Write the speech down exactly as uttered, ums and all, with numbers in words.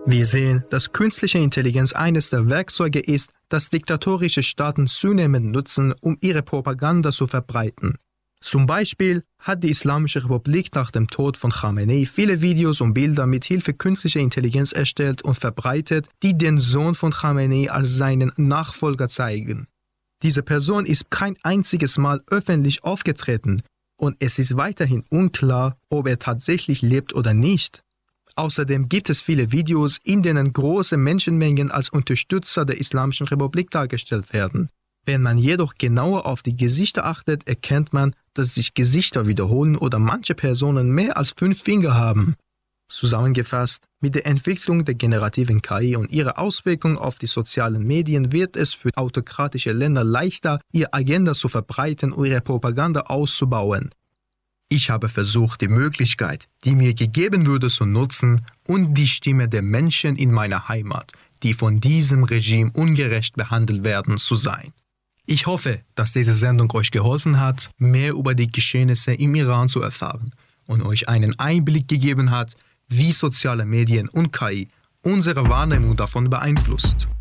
Wir sehen, dass künstliche Intelligenz eines der Werkzeuge ist, das diktatorische Staaten zunehmend nutzen, um ihre Propaganda zu verbreiten. Zum Beispiel hat die Islamische Republik nach dem Tod von Khamenei viele Videos und Bilder mit Hilfe künstlicher Intelligenz erstellt und verbreitet, die den Sohn von Khamenei als seinen Nachfolger zeigen. Diese Person ist kein einziges Mal öffentlich aufgetreten und es ist weiterhin unklar, ob er tatsächlich lebt oder nicht. Außerdem gibt es viele Videos, in denen große Menschenmengen als Unterstützer der Islamischen Republik dargestellt werden. Wenn man jedoch genauer auf die Gesichter achtet, erkennt man, dass sich Gesichter wiederholen oder manche Personen mehr als fünf Finger haben. Zusammengefasst, mit der Entwicklung der generativen K I und ihrer Auswirkungen auf die sozialen Medien wird es für autokratische Länder leichter, ihre Agenda zu verbreiten und ihre Propaganda auszubauen. Ich habe versucht, die Möglichkeit, die mir gegeben wurde, zu nutzen und die Stimme der Menschen in meiner Heimat, die von diesem Regime ungerecht behandelt werden, zu sein. Ich hoffe, dass diese Sendung euch geholfen hat, mehr über die Geschehnisse im Iran zu erfahren und euch einen Einblick gegeben hat, wie soziale Medien und K I unsere Wahrnehmung davon beeinflusst.